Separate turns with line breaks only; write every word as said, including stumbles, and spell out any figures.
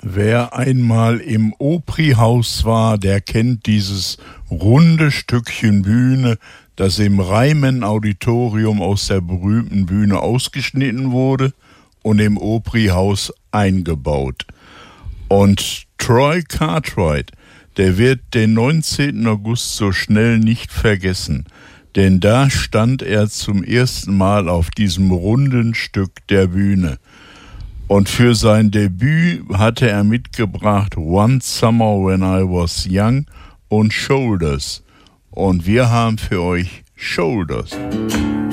Wer einmal im Opry-Haus war, der kennt dieses runde Stückchen Bühne, das im Ryman-Auditorium aus der berühmten Bühne ausgeschnitten wurde und im Opry-Haus eingebaut. Und Troy Cartwright, der wird den neunzehnten August so schnell nicht vergessen, denn da stand er zum ersten Mal auf diesem runden Stück der Bühne. Und für sein Debüt hatte er mitgebracht One Summer When I Was Young und Shoulders. Und wir haben für euch Shoulders.